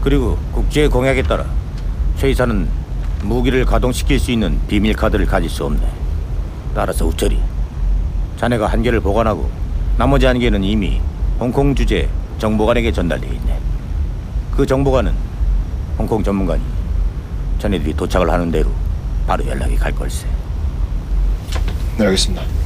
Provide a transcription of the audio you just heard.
그리고 국제 공약에 따라 최 이사는 무기를 가동시킬 수 있는 비밀 카드를 가질 수 없네. 따라서 우철이, 자네가 한 개를 보관하고 나머지 한 개는 이미 홍콩 주재 정보관에게 전달돼 있네. 그 정보관은 홍콩 전문관이 자네들이 도착을 하는 대로 바로 연락이 갈 걸세. 네, 알겠습니다.